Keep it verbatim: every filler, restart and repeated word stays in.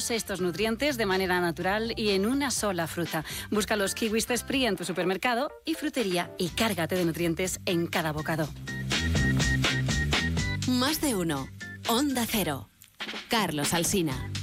todos estos nutrientes de manera natural y en una sola fruta. Busca los kiwis Zespri en tu supermercado y frutería y cárgate de nutrientes en cada bocado. Más de uno. Onda Cero. Carlos Alsina.